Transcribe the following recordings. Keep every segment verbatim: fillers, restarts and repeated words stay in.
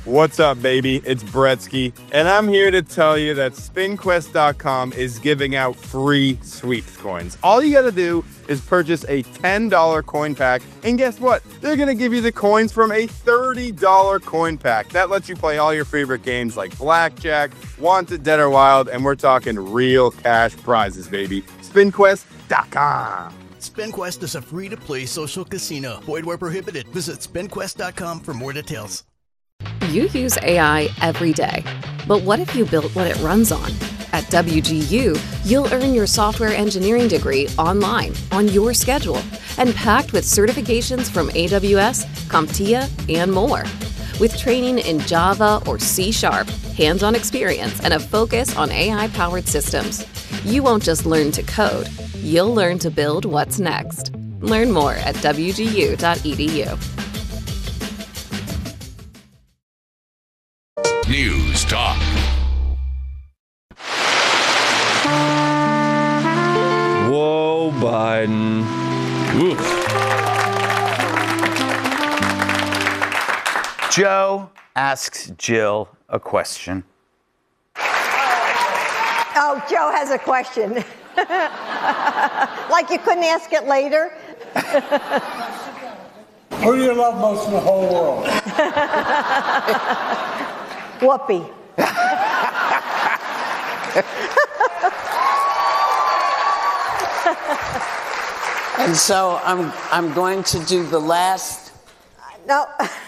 What's up, baby? It's Bretsky, and I'm here to tell you that spin quest dot com is giving out free Sweeps coins. All you gotta do is purchase a ten dollar coin pack, and guess what? They're gonna give you the coins from a thirty dollar coin pack. That lets you play all your favorite games like Blackjack, Wanted, Dead or Wild, and we're talking real cash prizes, baby. spin quest dot com. SpinQuest is a free-to-play social casino. Void where prohibited. Visit spin quest dot com for more details. You use A I every day, but what if you built what it runs on? At W G U, you'll earn your software engineering degree online, on your schedule, and packed with certifications from A W S, CompTIA, and more. With training in Java or C Sharp, hands-on experience, and a focus on A I-powered systems, you won't just learn to code, you'll learn to build what's next. Learn more at w g u dot e d u. News Talk. Whoa, Biden. Oof. Joe asks Jill a question. Oh, Joe has a question. Like you couldn't ask it later? Who do you love most in the whole world? Whoopi. And so I'm I'm going to do the last. No.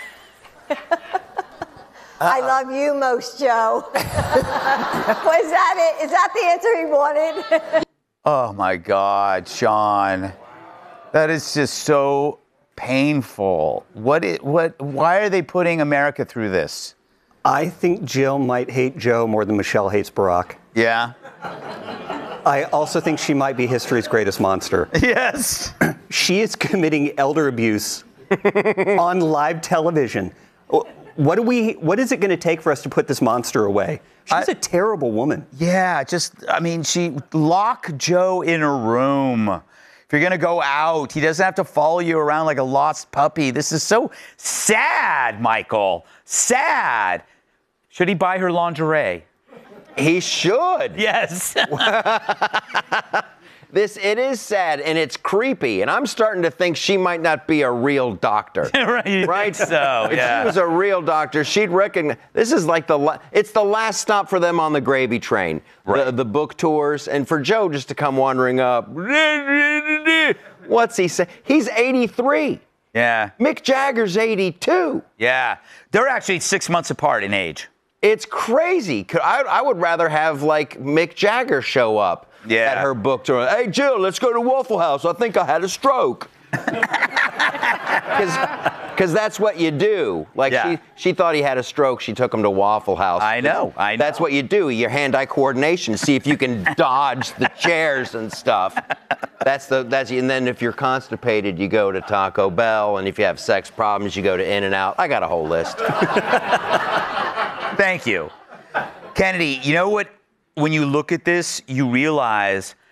I love you most, Joe. Was that it? Is that the answer he wanted? Oh my God, Sean. That is just so painful. What it what why are they putting America through this? I think Jill might hate Joe more than Michelle hates Barack. Yeah. I also think she might be history's greatest monster. Yes. She is committing elder abuse on live television. What do we? What is it going to take for us to put this monster away? She's I, a terrible woman. Yeah, just, I mean, she lock Joe in a room. If you're going to go out, he doesn't have to follow you around like a lost puppy. This is so sad, Michael. Sad. Should he buy her lingerie? He should. Yes. This, it is sad and it's creepy, and I'm starting to think she might not be a real doctor. Right, right. So, if yeah. she was a real doctor, she'd recognize, this is like the, la- it's the last stop for them on the gravy train, right. the, the book tours, and for Joe just to come wandering up, what's he say? He's eighty-three. Yeah. Mick Jagger's eighty-two. Yeah. They're actually six months apart in age. It's crazy. I, I would rather have, like, Mick Jagger show up. Yeah. At her book tour. Hey, Jill, let's go to Waffle House. I think I had a stroke. Because that's what you do. Like, yeah. she, she thought he had a stroke. She took him to Waffle House. I know, I know. That's what you do. Your hand-eye coordination. See if you can dodge the chairs and stuff. That's the, that's, and then if you're constipated, you go to Taco Bell. And if you have sex problems, you go to In-N-Out. I got a whole list. Thank you. Kennedy, you know what? When you look at this, you realize